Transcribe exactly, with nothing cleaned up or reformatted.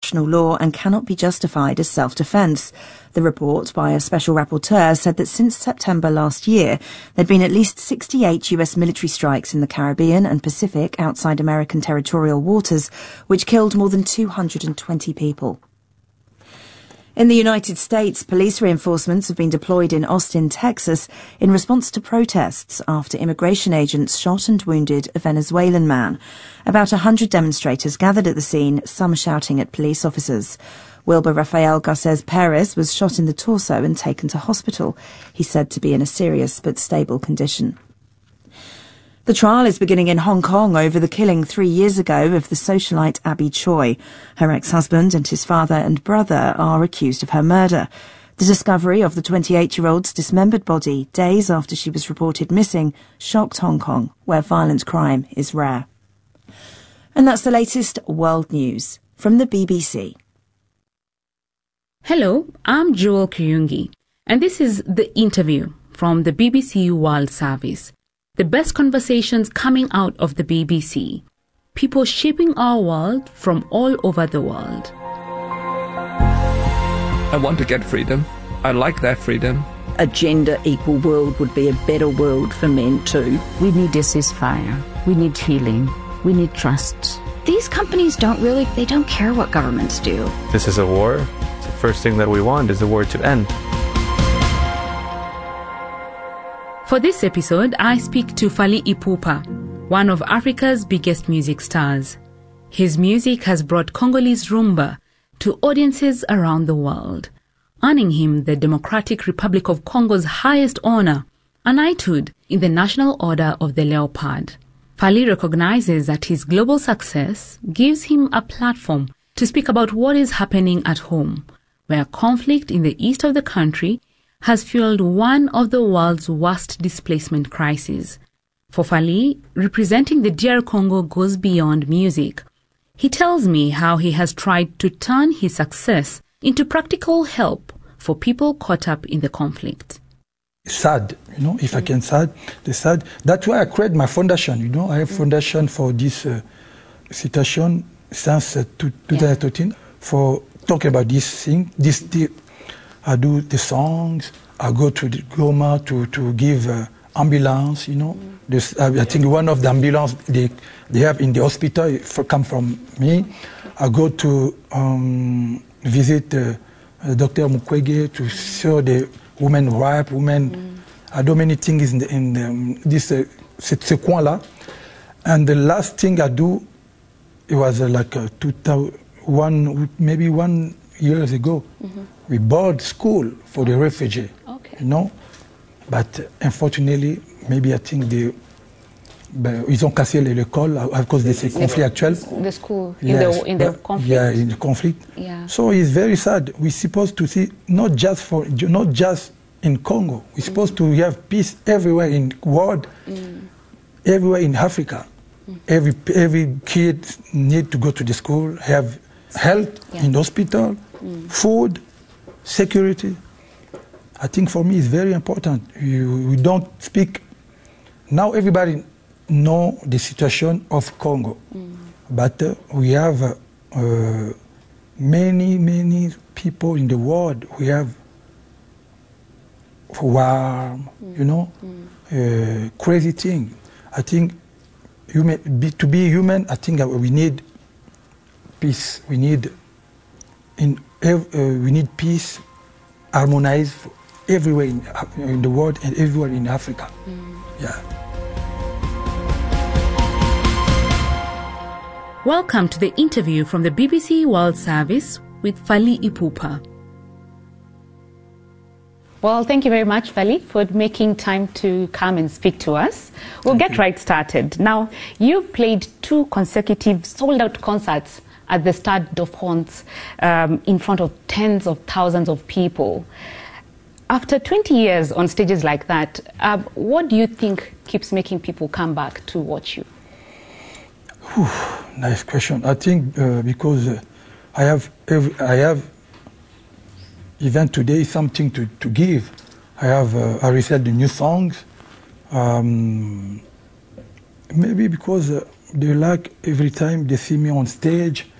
international law and cannot be justified as self-defence. The report by a special rapporteur said that since September last year, there'd been at least sixty-eight U S military strikes in the Caribbean and Pacific outside American territorial waters, which killed more than two hundred twenty people. In the United States, police reinforcements have been deployed in Austin, Texas, in response to protests after immigration agents shot and wounded a Venezuelan man. About a hundred demonstrators gathered at the scene, some shouting at police officers. Wilber Rafael Garces Perez was shot in the torso and taken to hospital. He's said to be in a serious but stable condition. The trial is beginning in Hong Kong over the killing three years ago of the socialite Abby Choi. Her ex-husband and his father and brother are accused of her murder. The discovery of the twenty-eight-year-old's dismembered body days after she was reported missing shocked Hong Kong, where violent crime is rare. And that's the latest world news from the B B C. Hello, I'm Joel Kiyungi, and this is The Interview from the B B C World Service. The best conversations coming out of the B B C. People shaping our world from all over the world. I want to get freedom. I like that freedom. A gender-equal world would be a better world for men too. We need a ceasefire. We need healing. We need trust. These companies don't really, they don't care what governments do. This is a war. The first thing that we want is the war to end. For this episode, I speak to Fally Ipupa, one of Africa's biggest music stars. His music has brought Congolese rumba to audiences around the world, earning him the Democratic Republic of Congo's highest honor, a knighthood in the National Order of the Leopard. Fally recognizes that his global success gives him a platform to speak about what is happening at home, where conflict in the east of the country has fueled one of the world's worst displacement crises. For Fally, representing the D R Congo goes beyond music. He tells me how he has tried to turn his success into practical help for people caught up in the conflict. Sad, you know, if I can sad, the sad. That's why I created my foundation, you know. I have foundation for this uh, situation since uh, twenty thirteen, yeah. For talking about this thing, this the, I do the songs. I go to the Goma to, to give uh, ambulance, you know. Mm. This, uh, I think one of the ambulance they, they have in the hospital for, come from me. I go to um, visit uh, uh, Doctor Mukwege to show the women rights, women. Mm. I do many things in, the, in the, um, this uh, ce, ce coin-là. And the last thing I do, it was uh, like uh, two thousand one, maybe one years ago. Mm-hmm. We bought school for the refugee, okay. You know, but uh, unfortunately, maybe I think they, ben, ils ont cassé l'école à cause de ces conflits actuels. The school in yes, the in the but, conflict. Yeah, in the conflict. Yeah. So it's very sad. We're supposed to see not just for not just in Congo. We're supposed mm. to have peace everywhere in the world, mm. everywhere in Africa. Mm. Every every kid need to go to the school, have health yeah. in the hospital, mm. food. Security, I think for me is very important. We, we don't speak. Now everybody know the situation of Congo, mm. but uh, we have uh, uh, many, many people in the world. We have war, mm. you know, mm. uh, crazy thing. I think human, be, to be human, I think we need peace. We need in. Uh, we need peace, harmonized everywhere in, in the world and everywhere in Africa. Mm. Yeah. Welcome to the interview from the B B C World Service with Fally Ipupa. Well, thank you very much, Fally, for making time to come and speak to us. We'll thank get you. Right started. Now, you've played two consecutive sold-out concerts at the Stade de France um, in front of tens of thousands of people. After twenty years on stages like that, uh, what do you think keeps making people come back to watch you? Whew, nice question. I think uh, because uh, I have every, I have even today something to, to give. I have uh, I received the new songs. Um, maybe because uh, they like every time they see me on stage.